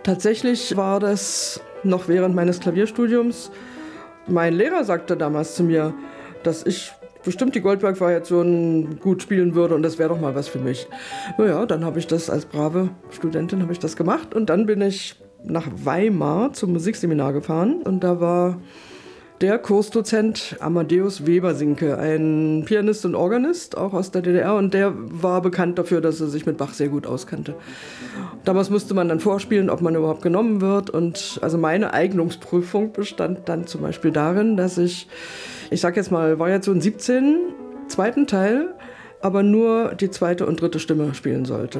Tatsächlich war das noch während meines Klavierstudiums. Mein Lehrer sagte damals zu mir, dass ich bestimmt die Goldberg-Variation gut spielen würde und das wäre doch mal was für mich. Naja, dann habe ich das als brave Studentin gemacht und dann bin ich nach Weimar zum Musikseminar gefahren und da war der Kursdozent Amadeus Webersinke, ein Pianist und Organist, auch aus der DDR, und der war bekannt dafür, dass er sich mit Bach sehr gut auskannte. Damals musste man dann vorspielen, ob man überhaupt genommen wird, und also meine Eignungsprüfung bestand dann zum Beispiel darin, dass ich sag jetzt mal Variation 17, zweiten Teil, aber nur die zweite und dritte Stimme spielen sollte.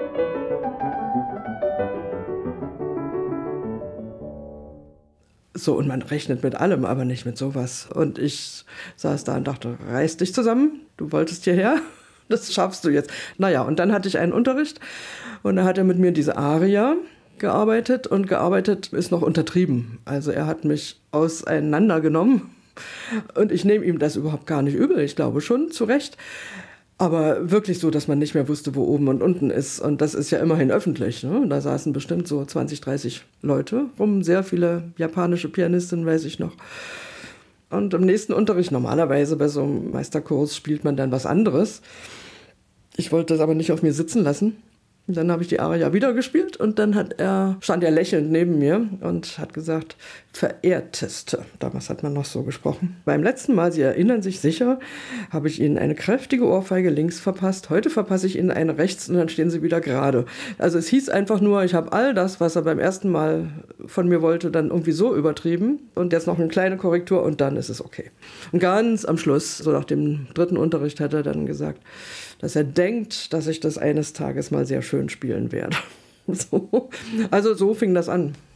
So, und man rechnet mit allem, aber nicht mit sowas. Und ich saß da und dachte, reiß dich zusammen, du wolltest hierher, das schaffst du jetzt. Naja, und dann hatte ich einen Unterricht und da hat er mit mir diese Aria gearbeitet und gearbeitet ist noch untertrieben. Also er hat mich auseinandergenommen und ich nehme ihm das überhaupt gar nicht übel, ich glaube schon, zu Recht. Aber wirklich so, dass man nicht mehr wusste, wo oben und unten ist. Und das ist ja immerhin öffentlich. Ne? Da saßen bestimmt so 20, 30 Leute rum. Sehr viele japanische Pianistinnen, weiß ich noch. Und im nächsten Unterricht, normalerweise bei so einem Meisterkurs, spielt man dann was anderes. Ich wollte das aber nicht auf mir sitzen lassen. Und dann habe ich die Aria wieder gespielt und dann stand er lächelnd neben mir und hat gesagt, Verehrteste, damals hat man noch so gesprochen. Beim letzten Mal, Sie erinnern sich sicher, habe ich Ihnen eine kräftige Ohrfeige links verpasst. Heute verpasse ich Ihnen eine rechts und dann stehen Sie wieder gerade. Also es hieß einfach nur, ich habe all das, was er beim ersten Mal von mir wollte, dann irgendwie so übertrieben und jetzt noch eine kleine Korrektur und dann ist es okay. Und ganz am Schluss, so nach dem dritten Unterricht, hat er dann gesagt, dass er denkt, dass ich das eines Tages mal sehr schön spielen werde. So. Also so fing das an.